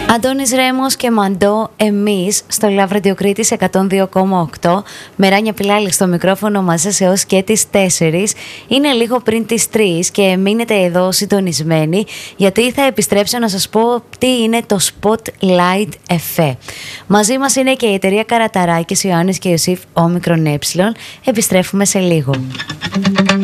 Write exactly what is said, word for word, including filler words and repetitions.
Αντώνης Ρέμος και Μαντώ, εμείς στο Love Radio Κρήτης εκατόν δύο κόμμα οκτώ. Μεράνια Πιλάλη στο μικρόφωνο μαζί έως και τις τέσσερις. Είναι λίγο πριν τις τρεις και μείνετε εδώ συντονισμένοι, γιατί θα επιστρέψω να σας πω τι είναι το Spotlight Effect. Μαζί μας είναι και η εταιρεία Καραταράκης, Ιωάννης και Ιωσήφ Όμικρον Ε. Επιστρέφουμε σε λίγο.